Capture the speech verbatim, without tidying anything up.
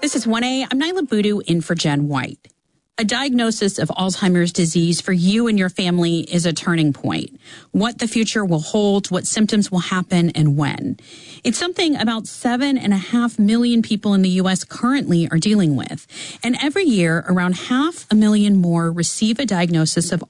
This is one A. I'm Nyla Boodoo in for Jen White. A diagnosis of Alzheimer's disease for you and your family is a turning point. What the future will hold, what symptoms will happen, and when. It's something about seven and a half million people in the U S currently are dealing with. And every year, around half a million more receive a diagnosis of